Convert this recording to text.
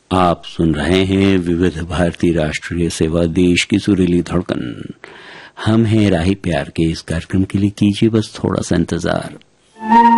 आप सुन रहे हैं विविध भारती राष्ट्रीय सेवा, देश की सुरीली धड़कन। हम हैं राही प्यार के। इस कार्यक्रम के लिए कीजिए बस थोड़ा सा इंतजार।